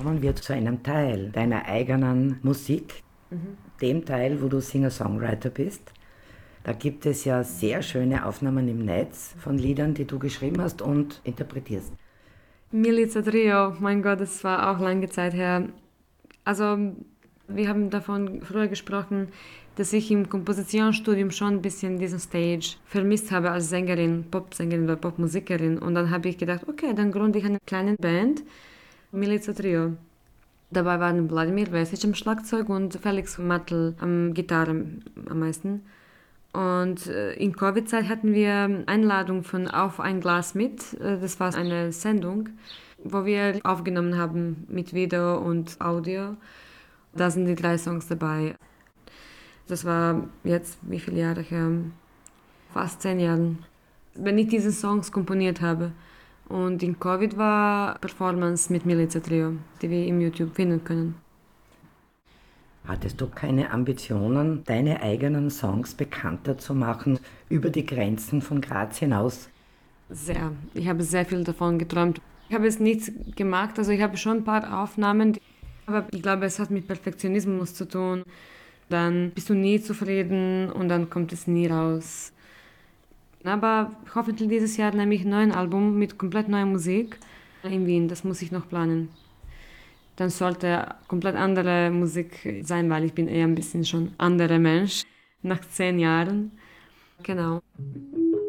Kommen wir zu einem Teil deiner eigenen Musik, dem Teil, wo du Singer-Songwriter bist. Da gibt es ja sehr schöne Aufnahmen im Netz von Liedern, die du geschrieben hast und interpretierst. Milica Trio, mein Gott, das war auch lange Zeit her. Also, wir haben davon früher gesprochen, dass ich im Kompositionsstudium schon ein bisschen diesen Stage vermisst habe als Sängerin, Popsängerin oder Popmusikerin. Und dann habe ich gedacht, okay, dann gründe ich eine kleine Band, Milica Trio. Dabei waren Wladimir Vesic am Schlagzeug und Felix Matl am Gitarre am meisten. Und in Covid-Zeit hatten wir Einladung von Auf ein Glas mit. Das war eine Sendung, wo wir aufgenommen haben mit Video und Audio. Da sind die 3 Songs dabei. Das war jetzt, wie viele Jahre her? Fast 10 Jahre. Wenn ich diese Songs komponiert habe. Und in Covid war Performance mit Milica Trio, die wir im YouTube finden können. Hattest du keine Ambitionen, deine eigenen Songs bekannter zu machen, über die Grenzen von Graz hinaus? Sehr. Ich habe sehr viel davon geträumt. Ich habe es nicht gemacht, also ich habe schon ein paar Aufnahmen, aber ich glaube, es hat mit Perfektionismus zu tun. Dann bist du nie zufrieden und dann kommt es nie raus. Aber hoffentlich dieses Jahr nehme ich ein neues Album mit komplett neuer Musik in Wien. Das muss ich noch planen. Dann sollte komplett andere Musik sein, weil ich bin eher ein bisschen schon anderer Mensch nach 10 Jahren. Genau.